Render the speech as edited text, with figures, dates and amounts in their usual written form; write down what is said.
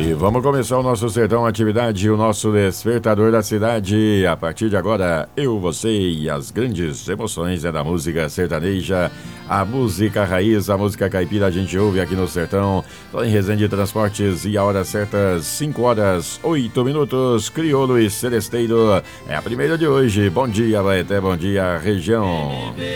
E vamos começar o nosso Sertão Atividade, o nosso despertador da cidade. A partir de agora, eu, você e as grandes emoções da música sertaneja, a música raiz, a música caipira, a gente ouve aqui no Sertão. Tô em Resende Transportes e a hora certa, 5h08. Crioulo e Celesteiro é a primeira de hoje. Bom dia, Baeté, bom dia, região.